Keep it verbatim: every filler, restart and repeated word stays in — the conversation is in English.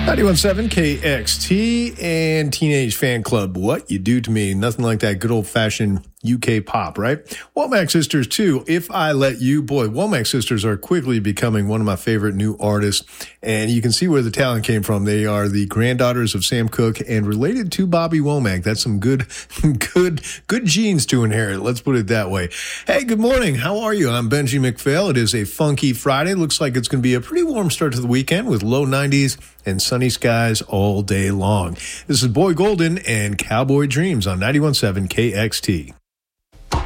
ninety-one point seven K X T and Teenage Fan Club. What you do to me. Nothing like that good old-fashioned U K pop, right? Womack Sisters, too. If I Let You. Boy, Womack Sisters are quickly becoming one of my favorite new artists, and you can see where the talent came from. They are the granddaughters of Sam Cooke and related to Bobby Womack. That's some good, good, good genes to inherit. Let's put it that way. Hey, good morning. How are you? I'm Benji McPhail. It is a funky Friday. Looks like it's going to be a pretty warm start to the weekend with low nineties and sunny skies all day long. This is Boy Golden and Cowboy Dreams on ninety-one point seven K X T.